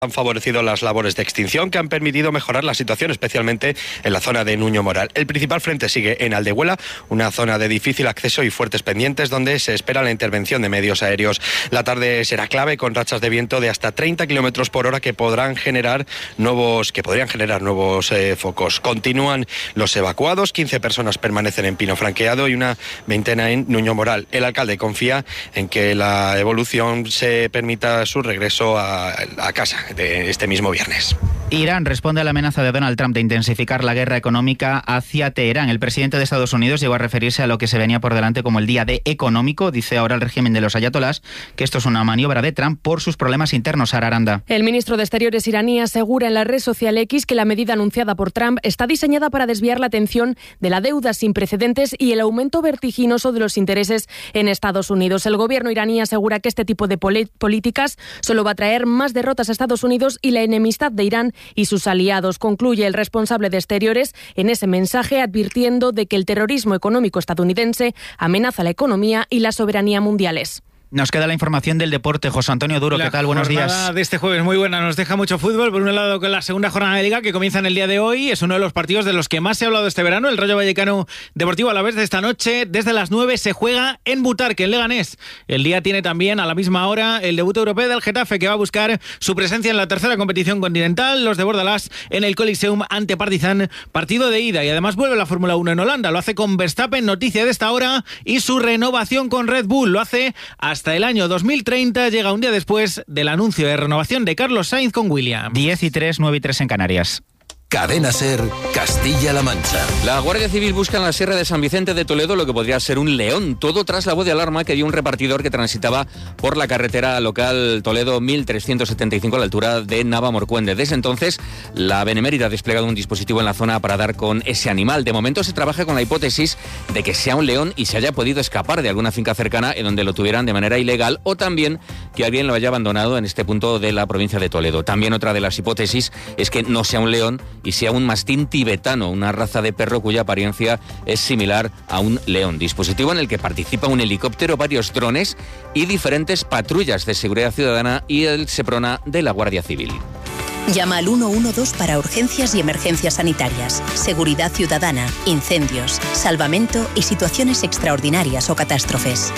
Han favorecido las labores de extinción que han permitido mejorar la situación, especialmente en la zona de Nuño Moral. El principal frente sigue en Aldehuela, una zona de difícil acceso y fuertes pendientes donde se espera la intervención de medios aéreos. La tarde será clave con rachas de viento de hasta 30 kilómetros por hora que podrían generar nuevos focos. Continúan los evacuados, 15 personas permanecen en Pino Franqueado y una veintena en Nuño Moral. El alcalde confía en que la evolución se permita su regreso a casa de este mismo viernes. Irán responde a la amenaza de Donald Trump de intensificar la guerra económica hacia Teherán. El presidente de Estados Unidos llegó a referirse a lo que se venía por delante como el día D económico. Dice ahora el régimen de los ayatolás que esto es una maniobra de Trump por sus problemas internos. Sara Aranda. El ministro de Exteriores iraní asegura en la red social X que la medida anunciada por Trump está diseñada para desviar la atención de la deuda sin precedentes y el aumento vertiginoso de los intereses en Estados Unidos. El gobierno iraní asegura que este tipo de políticas solo va a traer más derrotas a Estados Unidos y la enemistad de Irán y sus aliados. Concluye el responsable de Exteriores en ese mensaje advirtiendo de que el terrorismo económico estadounidense amenaza la economía y la soberanía mundiales. Nos queda la información del deporte. José Antonio Duro, ¿qué tal? Buenos días. La jornada de este jueves muy buena, nos deja mucho fútbol. Por un lado, con la segunda jornada de Liga que comienza en el día de hoy. Es uno de los partidos de los que más se ha hablado este verano. El Rayo Vallecano Deportivo Alavés de esta noche, desde las 9 se juega en Butarque, en Leganés. El día tiene también a la misma hora el debut europeo del Getafe, que va a buscar su presencia en la tercera competición continental. Los de Bordalás en el Coliseum ante Partizan, partido de ida. Y además vuelve la Fórmula 1 en Holanda. Lo hace con Verstappen, noticia de esta hora, y su renovación con Red Bull. Lo hace hasta el año 2030, llega un día después del anuncio de renovación de Carlos Sainz con Williams. 10:03, 9:03 en Canarias. Cadena SER, Castilla-La Mancha. La Guardia Civil busca en la Sierra de San Vicente de Toledo lo que podría ser un león. Todo tras la voz de alarma que dio un repartidor que transitaba por la carretera local Toledo 1375 a la altura de Navamorcuende. Desde entonces, la Benemérita ha desplegado un dispositivo en la zona para dar con ese animal. De momento se trabaja con la hipótesis de que sea un león y se haya podido escapar de alguna finca cercana en donde lo tuvieran de manera ilegal, o también que alguien lo haya abandonado en este punto de la provincia de Toledo. También otra de las hipótesis es que no sea un león y sea un mastín tibetano, una raza de perro cuya apariencia es similar a un león. Dispositivo en el que participa un helicóptero, varios drones y diferentes patrullas de seguridad ciudadana y el SEPRONA de la Guardia Civil. Llama al 112 para urgencias y emergencias sanitarias, seguridad ciudadana, incendios, salvamento y situaciones extraordinarias o catástrofes.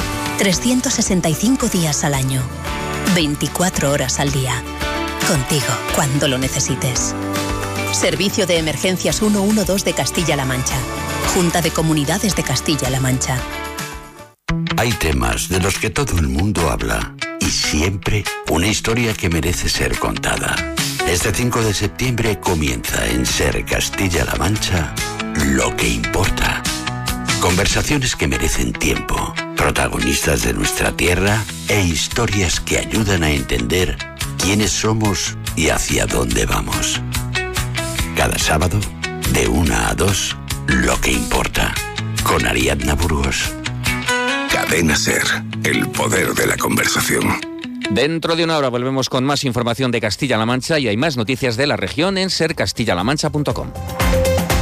365 días al año, 24 horas al día. Contigo cuando lo necesites. Servicio de Emergencias 112 de Castilla-La Mancha. Junta de Comunidades de Castilla-La Mancha. Hay temas de los que todo el mundo habla y siempre una historia que merece ser contada. Este 5 de septiembre comienza en SER Castilla-La Mancha Lo que importa. Conversaciones que merecen tiempo, protagonistas de nuestra tierra e historias que ayudan a entender quiénes somos y hacia dónde vamos. Cada sábado, de 1 a 2, Lo que importa, con Ariadna Burgos. Cadena SER, el poder de la conversación. Dentro de una hora volvemos con más información de Castilla-La Mancha y hay más noticias de la región en sercastillalamancha.com.